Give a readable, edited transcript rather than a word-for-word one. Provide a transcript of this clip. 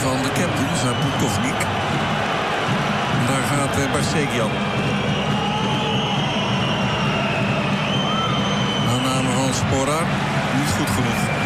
van de captains naar Pukovnik. Daar gaat Barsegian. Aanname van Sporar. Niet goed genoeg.